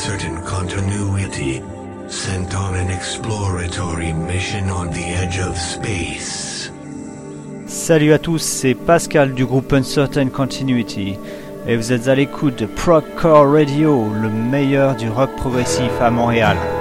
Uncertain Continuity, sent on an exploratory mission on the edge of space. Salut à tous, c'est Pascal du groupe Uncertain Continuity et vous êtes à l'écoute de Progcore Radio, le meilleur du rock progressif à Montréal.